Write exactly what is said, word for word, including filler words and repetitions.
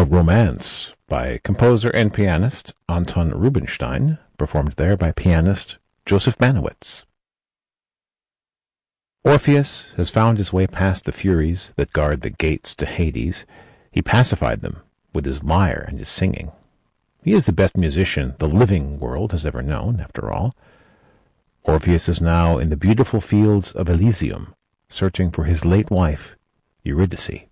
A Romance by composer and pianist Anton Rubinstein, performed there by pianist Joseph Manowitz. Orpheus has found his way past the Furies that guard the gates to Hades. He pacified them with his lyre and his singing. He is the best musician the living world has ever known, after all. Orpheus is now in the beautiful fields of Elysium, searching for his late wife, Eurydice.